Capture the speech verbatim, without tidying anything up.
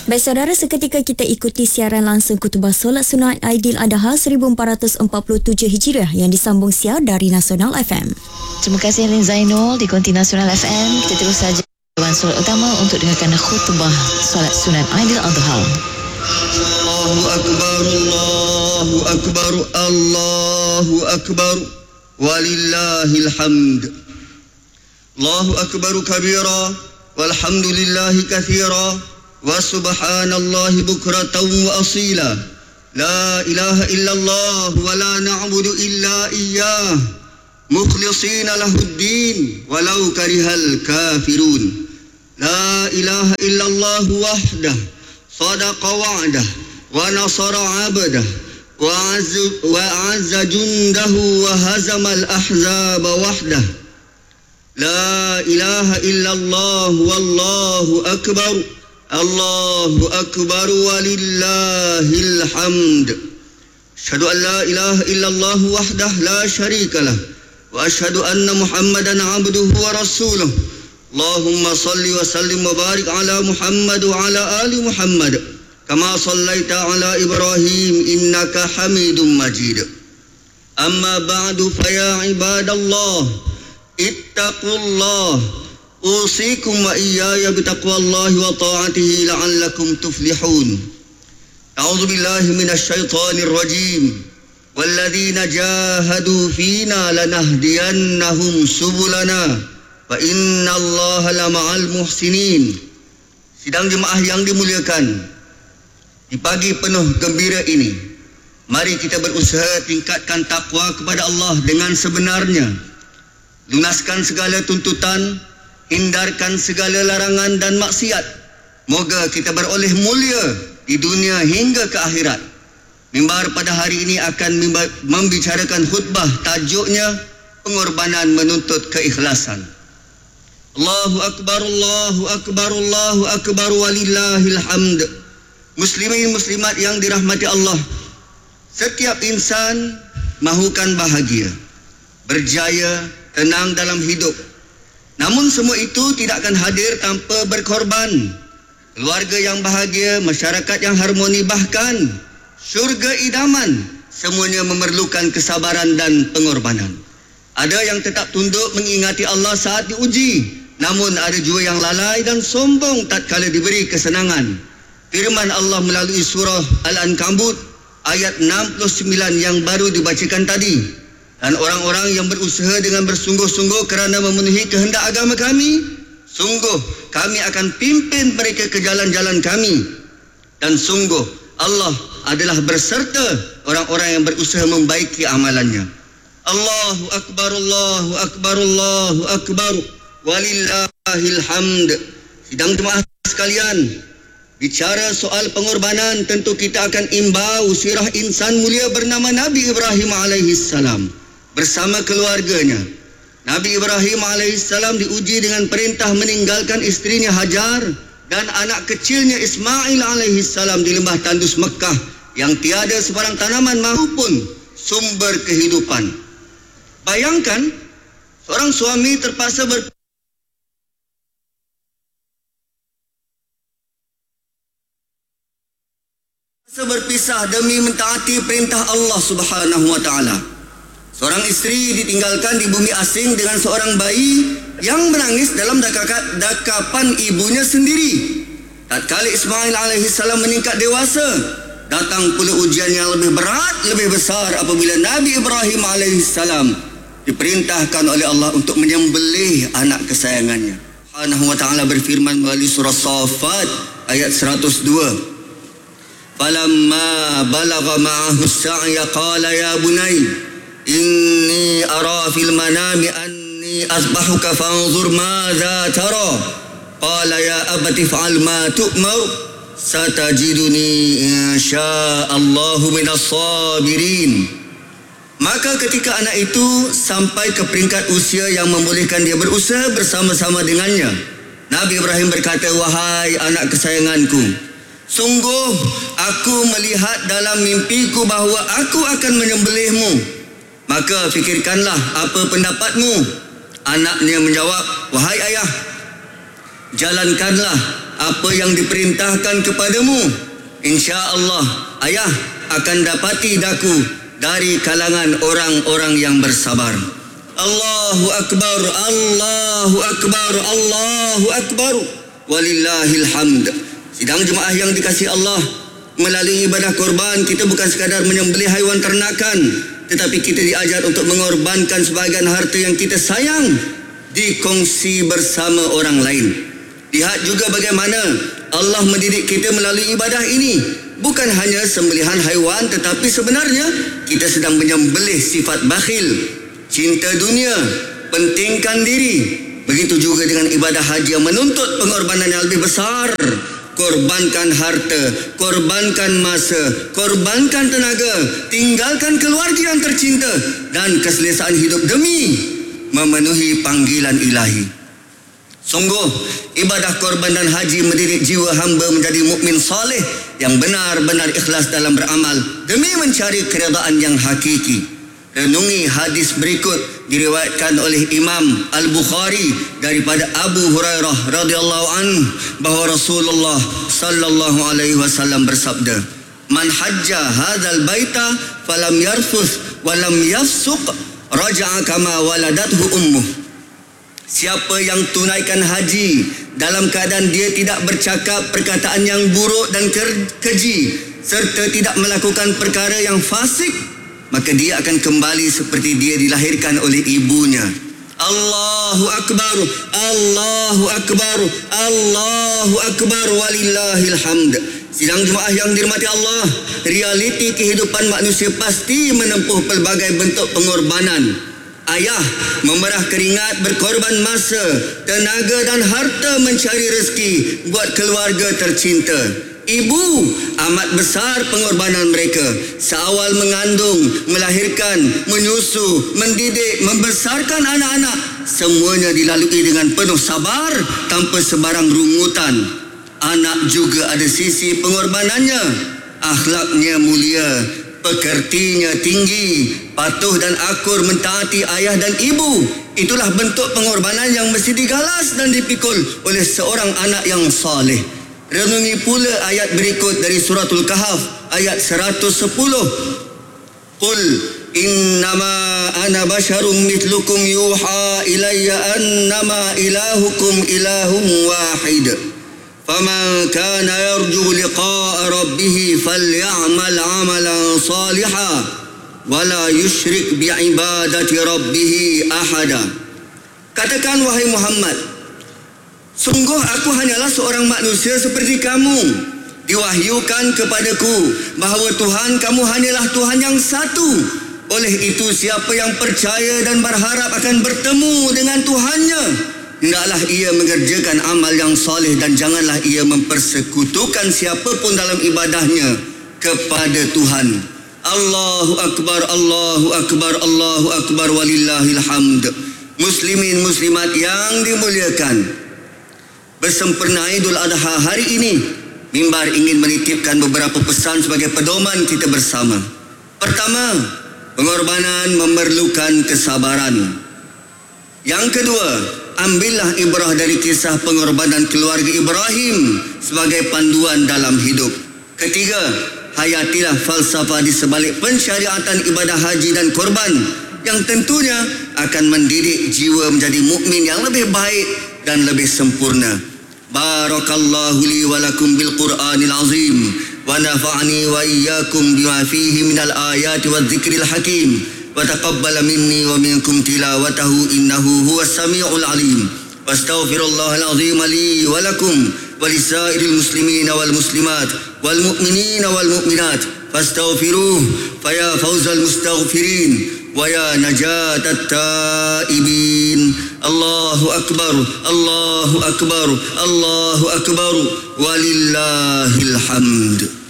Baik saudara, seketika kita ikuti siaran langsung khutbah solat sunat Aidiladha seribu empat ratus empat puluh tujuh Hijriah yang disambung siar dari Nasional F M. Terima kasih Lin Zainul di Konti Nasional F M. Kita terus saja jawapan solat utama untuk dengarkan khutbah solat sunat Aidiladha. Allahu Akbar, Allahu Akbar, Allahu Akbar, walillahil hamd. Allahu Akbar kabira, walhamdulillahi kathira, wa subhanallahi bukratan wa asila. La ilaha illallah wa la na'budu illa iyyah, mukhlisina lahuddin walau karihal kafirun. La ilaha illallah wahdah, sadaqa wa'dah, wa nasara 'abdah, wa 'azza wa 'azza jundahu wa hazama al-ahzaba wahdah. La ilaha illallah wallahu akbar. Allahu akbar walillahil hamd. Asyhadu an la ilaha illallah wahdah la syarika lah wa asyhadu anna Muhammadan abduhu wa rasuluh. Allahumma salli wa sallim wa barik ala Muhammad wa ala ali Muhammad kama sallaita ala Ibrahim innaka Hamidum Majid. Amma ba'du fa ya ibadallah ittaqullah. Usikum wa iyaya bitaqwallahi wa ta'atihi la'allakum tuflihun. A'udzu billahi minasy syaithanir rajim. Walladzina jahadu fina lanahdiyannahum subulana wa innallaha lama'al muhsinin. Sidang jemaah yang dimuliakan, di pagi penuh gembira ini, mari kita berusaha tingkatkan takwa kepada Allah dengan sebenarnya. Lunaskan segala tuntutan, hindarkan segala larangan dan maksiat. Moga kita beroleh mulia di dunia hingga ke akhirat. Mimbar pada hari ini akan membicarakan khutbah tajuknya pengorbanan menuntut keikhlasan. Allahu Akbar, Allahu Akbar, Allahu Akbar walillahil hamd. Muslimin muslimat yang dirahmati Allah, setiap insan mahukan bahagia, berjaya, tenang dalam hidup. Namun semua itu tidak akan hadir tanpa berkorban. Keluarga yang bahagia, masyarakat yang harmoni, bahkan syurga idaman, semuanya memerlukan kesabaran dan pengorbanan. Ada yang tetap tunduk mengingati Allah saat diuji, namun ada juga yang lalai dan sombong tatkala diberi kesenangan. Firman Allah melalui surah Al-Ankabut ayat enam puluh sembilan yang baru dibacakan tadi. Dan orang-orang yang berusaha dengan bersungguh-sungguh kerana memenuhi kehendak agama kami, sungguh kami akan pimpin mereka ke jalan-jalan kami. Dan sungguh Allah adalah berserta orang-orang yang berusaha membaiki amalannya. Allahu Akbar, Allahu Akbar, Allahu Akbar, walillahil hamd. Sidang jemaah sekalian, bicara soal pengorbanan, tentu kita akan imbau sirah insan mulia bernama Nabi Ibrahim alaihissalam bersama keluarganya. Nabi Ibrahim alaihissalam diuji dengan perintah meninggalkan isterinya Hajar dan anak kecilnya Ismail alaihissalam di lembah tandus Mekah yang tiada sebarang tanaman maupun sumber kehidupan. Bayangkan, seorang suami terpaksa ber berpisah demi mentaati perintah Allah Subhanahu wa taala. Seorang isteri ditinggalkan di bumi asing dengan seorang bayi yang menangis dalam dakapan ibunya sendiri. Tatkala Ismail alaihissalam meningkat dewasa, datang pula ujian yang lebih berat, lebih besar apabila Nabi Ibrahim alaihissalam diperintahkan oleh Allah untuk menyembelih anak kesayangannya. Subhanahu wa taala berfirman melalui surah Safat ayat seratus dua. Falamma balagha ma'ahu as-sa'ya qala ya bunayya inni ara fil manami anni asbahuka fanzur madza tara qala ya abati fa'al ma tu'mar satajiduni insyaallahu minas sabirin. Maka ketika anak itu sampai ke peringkat usia yang membolehkan dia berusaha bersama-sama dengannya, Nabi Ibrahim berkata, wahai anak kesayanganku, sungguh aku melihat dalam mimpiku bahawa aku akan menyembelihmu. Maka fikirkanlah apa pendapatmu. Anaknya menjawab, wahai ayah, jalankanlah apa yang diperintahkan kepadamu. Insya-Allah ayah akan dapati daku dari kalangan orang-orang yang bersabar. Allahu akbar, Allahu akbar, Allahu akbar. Walillahil hamd. Sidang jemaah yang dikasihi Allah, melalui ibadah korban kita bukan sekadar menyembelih haiwan ternakan, tetapi kita diajar untuk mengorbankan sebahagian harta yang kita sayang dikongsi bersama orang lain. Lihat juga bagaimana Allah mendidik kita melalui ibadah ini. Bukan hanya sembelihan haiwan, tetapi sebenarnya kita sedang menyembelih sifat bakhil, cinta dunia, pentingkan diri. Begitu juga dengan ibadah haji yang menuntut pengorbanan yang lebih besar. Korbankan harta, korbankan masa, korbankan tenaga, tinggalkan keluarga yang tercinta dan keselesaan hidup demi memenuhi panggilan ilahi. Sungguh, ibadah korban dan haji mendidik jiwa hamba menjadi mukmin saleh yang benar-benar ikhlas dalam beramal demi mencari keredaan yang hakiki. Renungi hadis berikut diriwayatkan oleh Imam Al-Bukhari daripada Abu Hurairah radhiyallahu anhu bahawa Rasulullah sallallahu alaihi wasallam bersabda, "Man hajja hadzal baita falam yarfuth wa lam yafsuq raja'a kama waladathu ummuh." Siapa yang tunaikan haji dalam keadaan dia tidak bercakap perkataan yang buruk dan keji serta tidak melakukan perkara yang fasik, maka dia akan kembali seperti dia dilahirkan oleh ibunya. Allahu akbar, Allahu akbar, Allahu akbar, walillahil hamd. Sidang jemaah yang dirahmati Allah, realiti kehidupan manusia pasti menempuh pelbagai bentuk pengorbanan. Ayah memerah keringat, berkorban masa, tenaga dan harta mencari rezeki buat keluarga tercinta. Ibu amat besar pengorbanan mereka. Seawal mengandung, melahirkan, menyusu, mendidik, membesarkan anak-anak, semuanya dilalui dengan penuh sabar tanpa sebarang rungutan. Anak juga ada sisi pengorbanannya. Akhlaknya mulia, pekertinya tinggi, patuh dan akur mentaati ayah dan ibu. Itulah bentuk pengorbanan yang mesti digalas dan dipikul oleh seorang anak yang saleh. Renungi pula ayat berikut dari suratul Kahf ayat seratus sepuluh. Qul innama ana basyarum mithlukum yuha ilayya annama ilahukum ilahum wahid. Faman kana yarju liqa'a rabbih falyamal 'amalan salihan wala yusyrik bi'ibadati rabbih ahada. Katakan wahai Muhammad, sungguh aku hanyalah seorang manusia seperti kamu. Diwahyukan kepadaku bahawa Tuhan kamu hanyalah Tuhan yang satu. Oleh itu siapa yang percaya dan berharap akan bertemu dengan Tuhannya, hendaklah ia mengerjakan amal yang soleh dan janganlah ia mempersekutukan siapapun dalam ibadahnya kepada Tuhan. Allahu akbar, Allahu akbar, Allahu akbar, walillahil hamd. Muslimin muslimat yang dimuliakan, bersempena Idul Adha hari ini, mimbar ingin menitipkan beberapa pesan sebagai pedoman kita bersama. Pertama, pengorbanan memerlukan kesabaran. Yang kedua, ambillah ibrah dari kisah pengorbanan keluarga Ibrahim sebagai panduan dalam hidup. Ketiga, hayatilah falsafah di sebalik pensyariatan ibadah haji dan korban yang tentunya akan mendidik jiwa menjadi mukmin yang lebih baik dan lebih sempurna. Barakallahu li wa lakum bil Qur'anil azim wa nafa'ani wa iyyakum bima fihi minal ayati wadh dzikril hakim wa taqabbala minni wa minkum tilawatahu innahu huwas samiul alim. Wastaghfirullahal azim li wa lakum wa lisairil muslimina wal muslimat wal mu'minina wal mu'minat fastaghfiruh fa ya fawzal mustaghfirin wa ya najatat taibin. Allahu akbar, Allahu akbar, Allahu akbar, walillahil hamd.